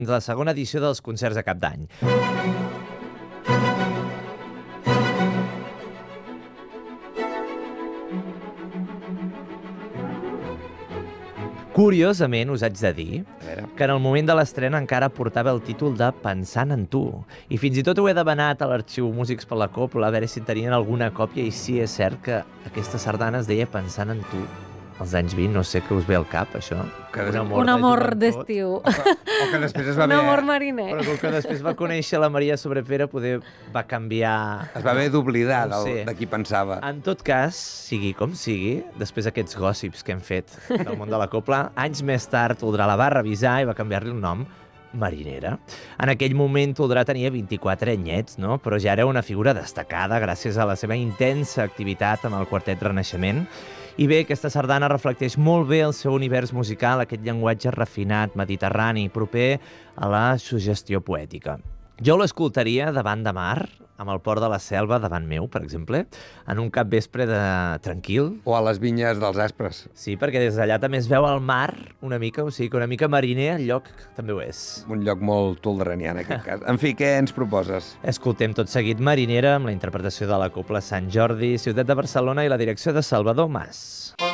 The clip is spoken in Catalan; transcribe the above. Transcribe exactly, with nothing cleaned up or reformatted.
de la segona edició dels concerts de cap d'any. Curiosament, us haig de dir que en el moment de l'estrena encara portava el títol de Pensant en tu. I fins i tot ho he demanat a l'arxiu Músics per la Copla a veure si tenien alguna còpia, i sí, és cert que aquesta sardana es deia Pensant en tu. Als anys vint, no sé què us ve al cap, això. Que un amor, un amor d'estiu. O, o que després es va un haver... amor mariner. Però com que després va conèixer la Maria Sobrepera, poder va canviar... Es va haver d'oblidar No ho del- sé. de qui pensava. En tot cas, sigui com sigui, després d'aquests gossips que hem fet del món de la copla, anys més tard Toldrà la va revisar i va canviar-li el nom Marinera. En aquell moment Toldrà tenia vint-i-quatre anyets, no? Però ja era una figura destacada gràcies a la seva intensa activitat amb el Quartet Renaixement. I bé, aquesta sardana reflecteix molt bé el seu univers musical, aquest llenguatge refinat, mediterrani, proper a la suggestió poètica. Jo l'escoltaria davant de mar, amb el port de la Selva davant meu, per exemple, en un capvespre de... tranquil. O a les vinyes dels Aspres. Sí, perquè des d'allà també es veu el mar una mica, o sigui que una mica mariner, el lloc també ho és. Un lloc molt toldranià, en aquest cas. En fi, què ens proposes? Escoltem tot seguit Marinera amb la interpretació de la Copla Sant Jordi, Ciutat de Barcelona i la direcció de Salvador Mas.